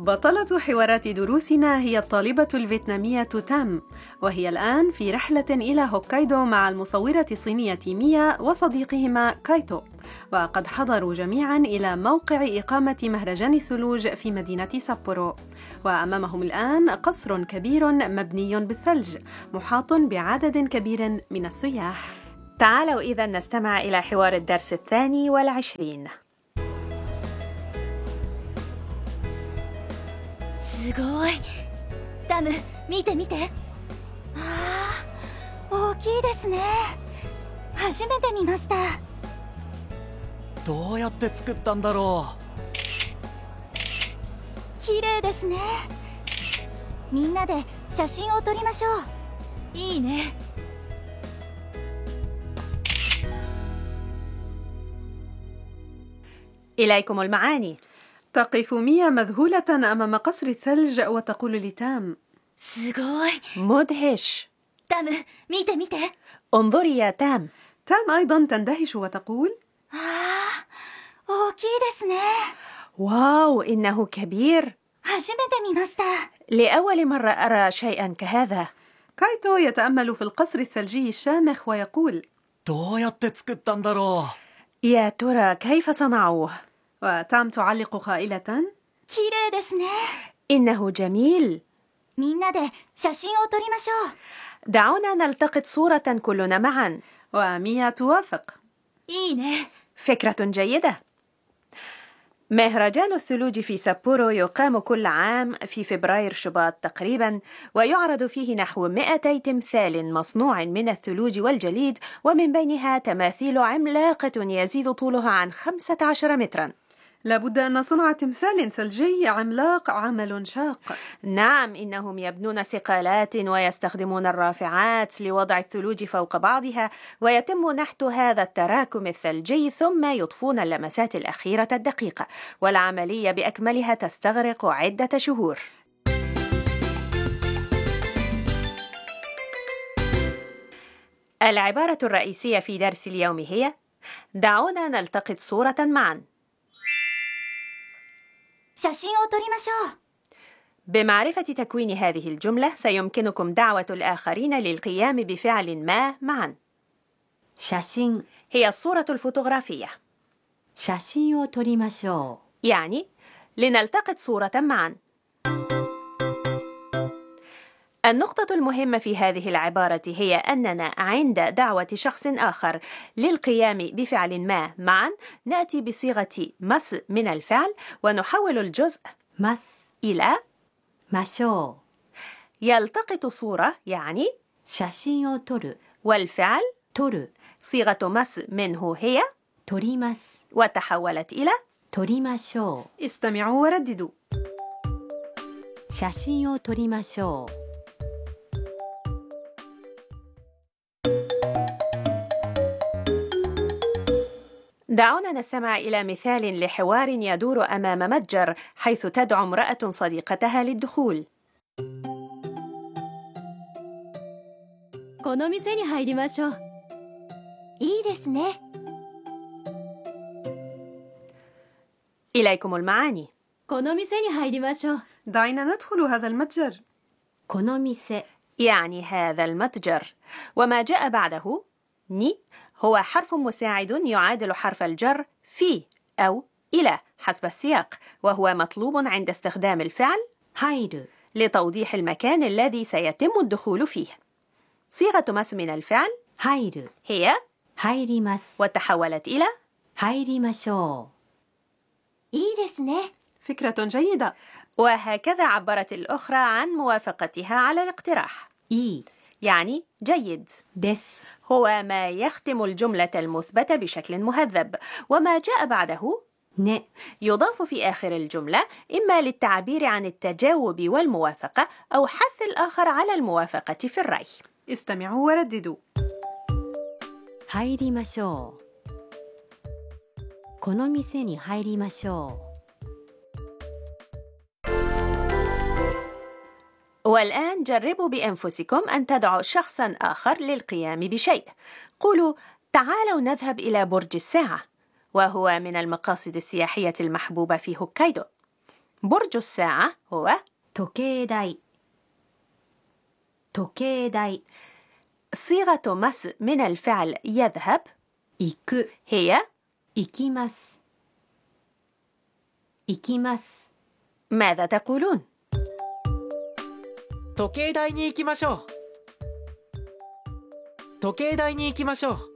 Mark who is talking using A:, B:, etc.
A: بطلة حوارات دروسنا هي الطالبة الفيتنامية تام، وهي الآن في رحلة إلى هوكايدو مع المصورة الصينية ميا وصديقهما كايتو، وقد حضروا جميعاً إلى موقع إقامة مهرجان الثلوج في مدينة سابورو، وأمامهم الآن قصر كبير مبني بالثلج محاط بعدد كبير من السياح.
B: تعالوا إذن نستمع إلى حوار الدرس 22.
C: すごい。ダム、見て見て。ああ、大きいですね。初めて見ました。
D: どうやって作ったんだろう。
C: 綺麗ですね。みんなで写真を撮りましょう。いいね。
B: إليكم المعاني.
A: تقف ميا مذهولة أمام قصر الثلج وتقول لتام:
C: すごい。
B: مدهش.
C: ダム、見て見て。
B: انظري يا تام.
A: تام أيضا تندهش وتقول:
C: ああ、大きいですね。
B: واو، إنه كبير.
C: 初めて見ました。
B: لأول مرة أرى شيئا كهذا.
A: كايتو يتأمل في القصر الثلجي الشامخ ويقول:
D: どうやって作ったんだろう。
B: يا ترى كيف صنعوه؟
A: وتام تعلق قائلة:
C: 綺麗ですね。
B: إنه جميل.
C: みんなで写真を撮りましょう。
B: دعونا نلتقط صورة كلنا معا.
A: وميا توافق.
C: いいね。
B: فكرة جيدة. مهرجان الثلوج في سابورو يقام كل عام في فبراير شباط تقريبا، ويعرض فيه نحو 200 تمثال مصنوع من الثلوج والجليد، ومن بينها تماثيل عملاقة يزيد طولها عن 15 مترا.
A: لابد أن صنع تمثال ثلجي عملاق عمل شاق.
B: نعم، إنهم يبنون سقالات ويستخدمون الرافعات لوضع الثلوج فوق بعضها، ويتم نحت هذا التراكم الثلجي ثم يضفون اللمسات الأخيرة الدقيقة، والعملية بأكملها تستغرق عدة شهور. العبارة الرئيسية في درس اليوم هي: دعونا نلتقط صورة معا.
C: 写真を撮りましょう。
B: بمعرفة تكوين هذه الجملة سيمكنكم دعوة الآخرين للقيام بفعل ما معا.
E: 写真
B: هي الصورة الفوتوغرافية،
E: 写真を撮りましょ
B: يعني لنلتقط صورة معا. النقطة المهمة في هذه العبارة هي أننا عند دعوة شخص آخر للقيام بفعل ما معا نأتي بصيغة مس من الفعل ونحول الجزء
E: うます
B: إلى
E: ましょ
B: يلتقط صورة، يعني
E: う写真を撮る
B: والفعل
E: 撮る
B: صيغة مس منه هي
E: 撮ります
B: وتحولت إلى
E: 撮りましょ
A: استمعوا ورددوا:
E: う写真を撮りましょう
B: دعونا نستمع إلى مثال لحوار يدور أمام متجر، حيث تدعو امرأة صديقتها للدخول.
C: この店に入りましょう。いいですね。
B: إليكم المعاني.
C: この店に入りましょう。
A: دعينا ندخل هذا المتجر.
E: この店
B: يعني هذا المتجر، وما جاء بعده ني هو حرف مساعد يعادل حرف الجر في أو إلى حسب السياق، وهو مطلوب عند استخدام الفعل
E: 入る
B: لتوضيح المكان الذي سيتم الدخول فيه. صيغة مس من الفعل
E: 入る
B: هي
E: 入ります
B: وتحولت إلى
E: 入りましょ
C: いいですね。
A: فكرة جيدة.
B: وهكذا عبرت الأخرى عن موافقتها على الاقتراح،
E: ういい
B: يعني جيد.
E: です
B: هو ما يختم الجملة المثبتة بشكل مهذب، وما جاء بعده
E: ね
B: يضاف في آخر الجملة إما للتعبير عن التجاوب والموافقة أو حث الآخر على الموافقة في الرأي.
A: استمعوا ورددوا:
E: 入りましょうこの店に入りましょ
B: والآن جربوا بأنفسكم أن تدعوا شخصاً آخر للقيام بشيء. قولوا: تعالوا نذهب إلى برج الساعة، وهو من المقاصد السياحية المحبوبة في هوكايدو. برج الساعة هو
E: 時計台時計台
B: صيغة مس من الفعل يذهب
E: 行く
B: هي
E: 行きます行きます
B: ماذا تقولون؟
F: 時計台に行きましょう。時計台に行きましょう。